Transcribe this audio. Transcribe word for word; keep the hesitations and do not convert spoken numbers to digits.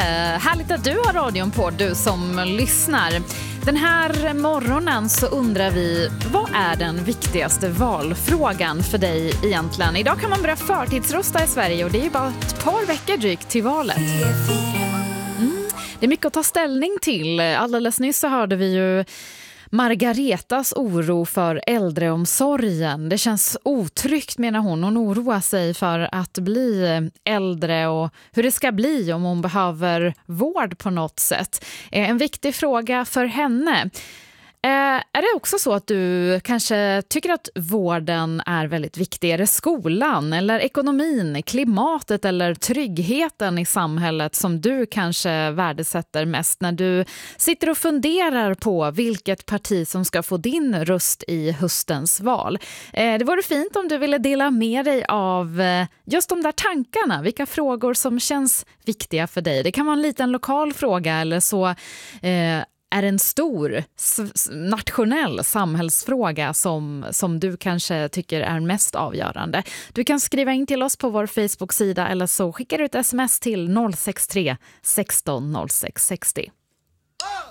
Härligt att du har radion på, du som lyssnar. Den här morgonen så undrar vi, vad är den viktigaste valfrågan för dig egentligen? Idag kan man börja förtidsrösta i Sverige och det är ju bara ett par veckor drygt till valet. Mm. Det är mycket att ta ställning till. Alldeles nyss så hörde vi ju Margaretas oro för äldreomsorgen. Det känns otryggt, menar hon. Hon oroar sig för att bli äldre och hur det ska bli om hon behöver vård på något sätt. En viktig fråga för henne. Är det också så att du kanske tycker att vården är väldigt viktig? Är det skolan eller ekonomin, klimatet eller tryggheten i samhället som du kanske värdesätter mest när du sitter och funderar på vilket parti som ska få din röst i höstens val? Det vore fint om du ville dela med dig av just de där tankarna. Vilka frågor som känns viktiga för dig. Det kan vara en liten lokal fråga eller så eh, är en stor nationell samhällsfråga som, som du kanske tycker är mest avgörande. Du kan skriva in till oss på vår Facebook-sida eller så skickar du ett sms till noll sex tre sexton noll sex sextio.